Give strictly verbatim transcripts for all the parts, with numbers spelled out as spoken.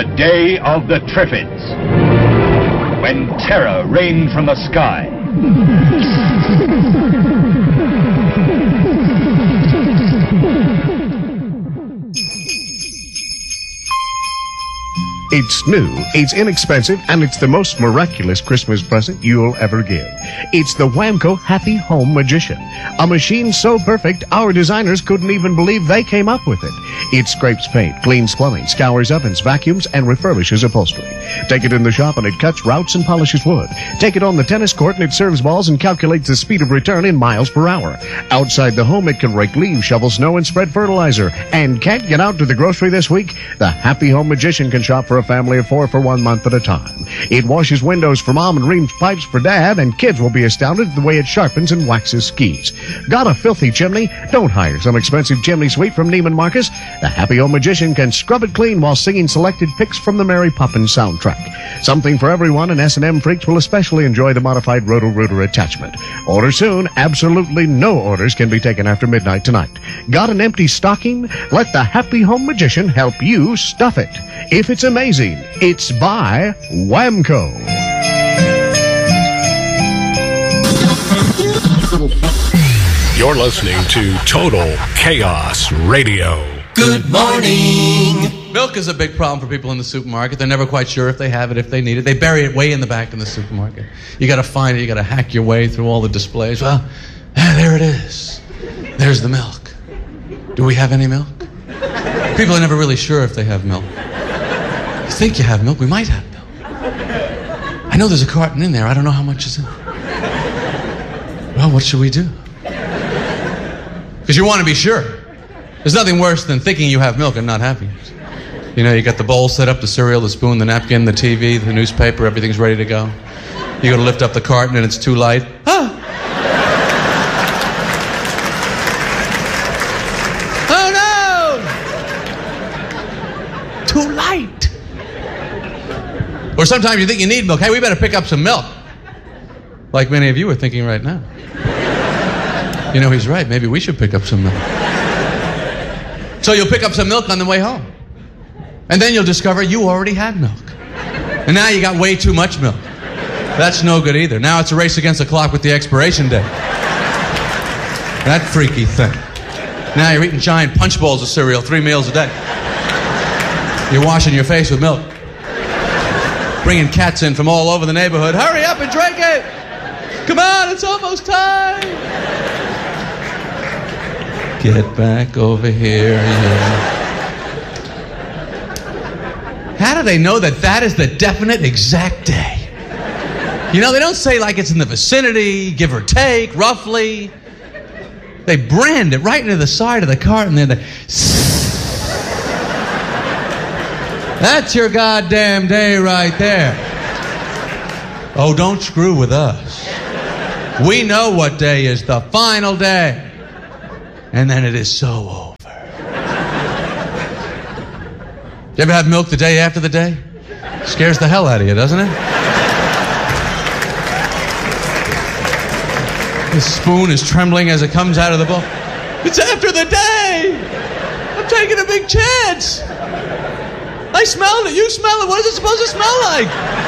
The day of the Triffids, when terror rained from the sky. It's new, it's inexpensive, and it's the most miraculous Christmas present you'll ever give. It's the Whamco Happy Home Magician. A machine so perfect, our designers couldn't even believe they came up with it. It scrapes paint, cleans plumbing, scours ovens, vacuums, and refurbishes upholstery. Take it in the shop and it cuts, routes, and polishes wood. Take it on the tennis court and it serves balls and calculates the speed of return in miles per hour. Outside the home, it can rake leaves, shovel snow, and spread fertilizer. And can't get out to the grocery this week? The Happy Home Magician can shop for a family of four for one month at a time. It washes windows for mom and reams pipes for dad, and kids will be astounded at the way it sharpens and waxes skis. Got a filthy chimney? Don't hire some expensive chimney sweep from Neiman Marcus. The Happy Home Magician can scrub it clean while singing selected picks from the Mary Poppins soundtrack. Something for everyone, and S and M freaks will especially enjoy the modified Roto-Rooter attachment. Order soon. Absolutely no orders can be taken after midnight tonight. Got an empty stocking? Let the Happy Home Magician help you stuff it. If it's amazing, it's by Whamco. You're listening to Total Chaos Radio. Good morning. Milk is a big problem for people in the supermarket. They're never quite sure if they have it, if they need it. They bury it way in the back in the supermarket. You got to find it. You got to hack your way through all the displays. Well, ah, there it is. There's the milk. Do we have any milk? People are never really sure if they have milk. You think you have milk? We might have milk. I know there's a carton in there. I don't know how much is in it. Well, what should we do? Because you want to be sure. There's nothing worse than thinking you have milk and not having it. You know, you got the bowl set up, the cereal, the spoon, the napkin, the T V, the newspaper, everything's ready to go. You go to lift up the carton and it's too light. Ah! Oh no! Too light. Or sometimes you think you need milk. Hey, we better pick up some milk. Like many of you are thinking right now. You know, he's right. Maybe we should pick up some milk. So you'll pick up some milk on the way home. And then you'll discover you already had milk. And now you got way too much milk. That's no good either. Now it's a race against the clock with the expiration date. That freaky thing. Now you're eating giant punch bowls of cereal three meals a day. You're washing your face with milk. Bringing cats in from all over the neighborhood. Hurry up and drink it! Come on, it's almost time! Get back over here, yeah. How do they know that that is the definite exact day? You know, they don't say like it's in the vicinity, give or take, roughly. They brand it right into the side of the carton. Then they... That's your goddamn day right there. Oh, don't screw with us. We know what day is the final day. And then it is so over. You ever have milk the day after the day? Scares the hell out of you, doesn't it? The spoon is trembling as it comes out of the bowl. It's after the day! I'm taking a big chance! I smelled it, you smell it, what is it supposed to smell like?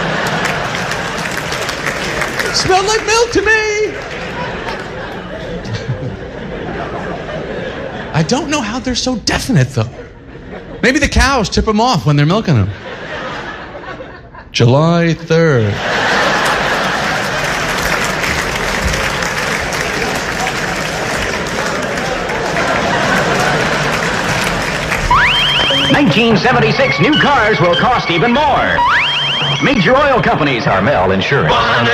It smelled like milk to me! I don't know how they're so definite, though. Maybe the cows tip them off when they're milking them. July third. nineteen seventy-six new cars will cost even more. Major oil companies, Carmel Insurance.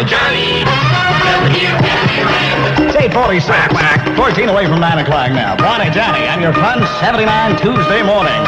Say forty-six. fourteen away from nine o'clock now. Bonnie Johnny, and your fun seventy-nine Tuesday morning.